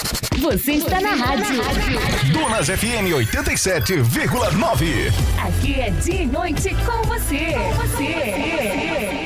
Você está na rádio. Donas FM 87,9. Aqui é dia e noite com você. Com você.